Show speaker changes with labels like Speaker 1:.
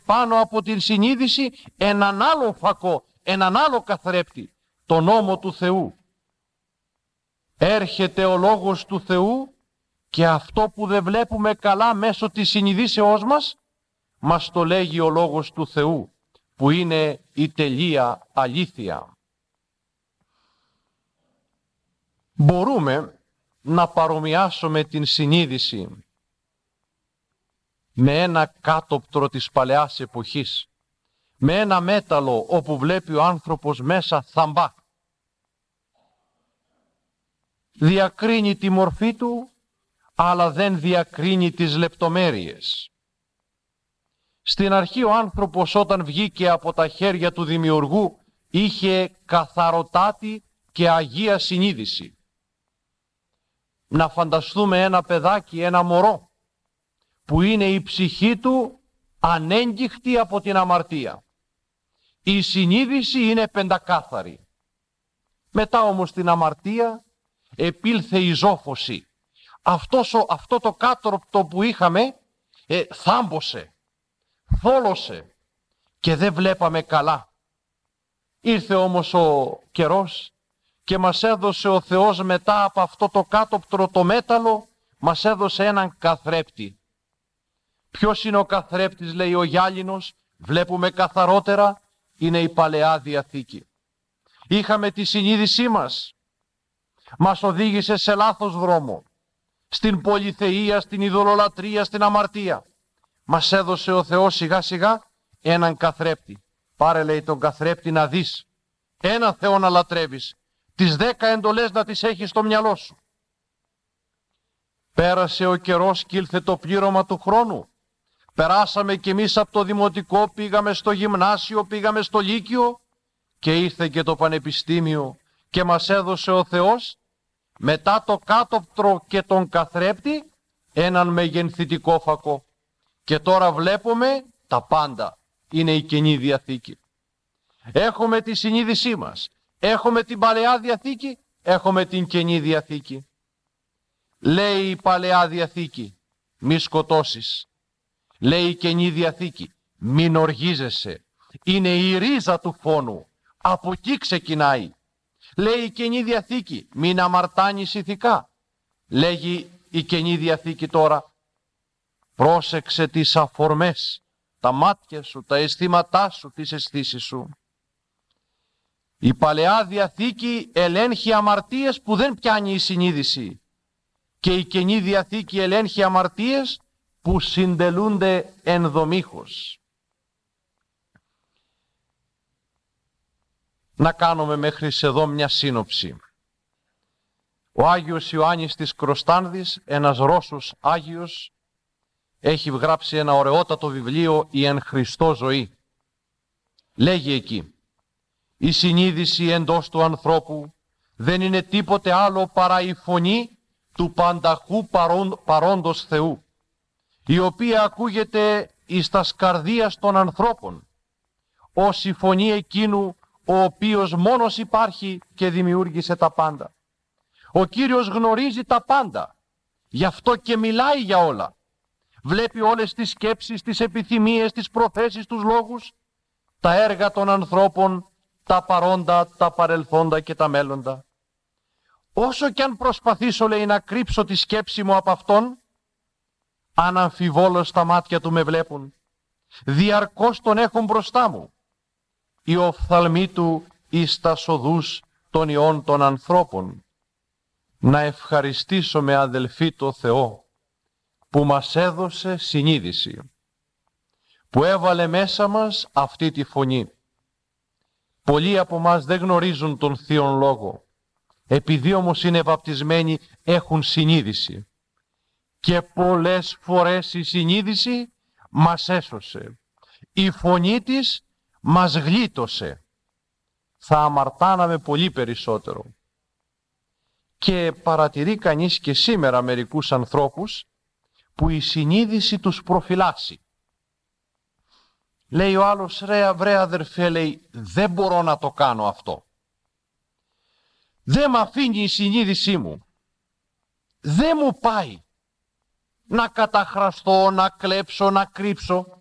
Speaker 1: πάνω από την συνείδηση έναν άλλο φακό, έναν άλλο καθρέπτη, τον νόμο του Θεού. Έρχεται ο Λόγος του Θεού και αυτό που δεν βλέπουμε καλά μέσω της συνειδήσεώς μας το λέγει ο Λόγος του Θεού, που είναι η τελεία αλήθεια. Μπορούμε να παρομοιάσουμε την συνείδηση με ένα κάτωπτρο της παλαιάς εποχής, με ένα μέταλλο όπου βλέπει ο άνθρωπος μέσα θαμπά. Διακρίνει τη μορφή του, αλλά δεν διακρίνει τις λεπτομέρειες. Στην αρχή ο άνθρωπος όταν βγήκε από τα χέρια του Δημιουργού είχε καθαροτάτη και αγία συνείδηση. Να φανταστούμε ένα παιδάκι, ένα μωρό, που είναι η ψυχή του ανέγκυχτη από την αμαρτία. Η συνείδηση είναι πεντακάθαρη. Μετά όμως την αμαρτία επήλθε η ζόφωση. Αυτό το κάτωπτρο που είχαμε θάμπωσε, θόλωσε και δεν βλέπαμε καλά. Ήρθε όμως ο καιρός και μας έδωσε ο Θεός μετά από αυτό το κάτωπτρο το μέταλλο, μας έδωσε έναν καθρέπτη. Ποιος είναι ο καθρέπτης, λέει ο Γιάλινος, βλέπουμε καθαρότερα, είναι η Παλαιά Διαθήκη. Είχαμε τη συνείδησή μας οδήγησε σε λάθος δρόμο, στην πολυθεΐα, στην ειδωλολατρία, στην αμαρτία. Μας έδωσε ο Θεός σιγά σιγά έναν καθρέπτη. Πάρε, λέει, τον καθρέπτη να δεις, ένα Θεό να λατρεύεις, τις 10 εντολές να τις έχεις στο μυαλό σου. Πέρασε ο καιρός και ήλθε το πλήρωμα του χρόνου. Περάσαμε κι εμείς από το δημοτικό, πήγαμε στο γυμνάσιο, πήγαμε στο λύκειο και ήρθε και το πανεπιστήμιο και μας έδωσε ο Θεός μετά το κάτωπτρο και τον καθρέπτη έναν μεγενθητικό φακό. Και τώρα βλέπουμε τα πάντα. Είναι η Καινή Διαθήκη. Έχουμε τη συνείδησή μας. Έχουμε την Παλαιά Διαθήκη. Έχουμε την Καινή Διαθήκη. Λέει η Παλαιά Διαθήκη, μη σκοτώσεις. Λέει η Καινή Διαθήκη, μην οργίζεσαι. Είναι η ρίζα του φόνου. Από εκεί ξεκινάει. Λέει η Καινή Διαθήκη, μην αμαρτάνεις ηθικά. Λέγει η Καινή Διαθήκη τώρα, πρόσεξε τις αφορμές, τα μάτια σου, τα αισθήματά σου, τις αισθήσεις σου. Η Παλαιά Διαθήκη ελέγχει αμαρτίες που δεν πιάνει η συνείδηση. Και η Καινή Διαθήκη ελέγχει αμαρτίες που συντελούνται ενδομήχως. Να κάνουμε μέχρι εδώ μια σύνοψη. Ο Άγιος Ιωάννης της Κροστάνδης, ένας Ρώσος Άγιος, έχει γράψει ένα ωραιότατο βιβλίο, «Η εν Χριστώ ζωή». Λέγει εκεί, η συνείδηση εντός του ανθρώπου δεν είναι τίποτε άλλο παρά η φωνή του πανταχού παρόντος Θεού, η οποία ακούγεται εις τας καρδίας των ανθρώπων, ως η φωνή εκείνου ο οποίος μόνος υπάρχει και δημιούργησε τα πάντα. Ο Κύριος γνωρίζει τα πάντα, γι' αυτό και μιλάει για όλα. Βλέπει όλες τις σκέψεις, τις επιθυμίες, τις προθέσεις, τους λόγους, τα έργα των ανθρώπων, τα παρόντα, τα παρελθόντα και τα μέλλοντα. Όσο κι αν προσπαθήσω, λέει, να κρύψω τη σκέψη μου από Αυτόν, αναμφιβόλως τα μάτια Του με βλέπουν. Διαρκώς Τον έχω μπροστά μου. Οι οφθαλμοί Του εις τας οδούς των ιών των ανθρώπων. Να ευχαριστήσουμε, αδελφοί, το Θεό που μας έδωσε συνείδηση, που έβαλε μέσα μας αυτή τη φωνή. Πολλοί από μας δεν γνωρίζουν τον Θείον Λόγο, επειδή όμως είναι βαπτισμένοι έχουν συνείδηση. Και πολλές φορές η συνείδηση μας έσωσε. Η φωνή της μας γλίτωσε. Θα αμαρτάναμε πολύ περισσότερο. Και παρατηρεί κανείς και σήμερα μερικούς ανθρώπους που η συνείδηση τους προφυλάσσει. Λέει ο άλλος, βρε αδερφέ, λέει, δεν μπορώ να το κάνω αυτό. Δεν μ' αφήνει η συνείδησή μου. Δεν μου πάει να καταχραστώ, να κλέψω, να κρύψω.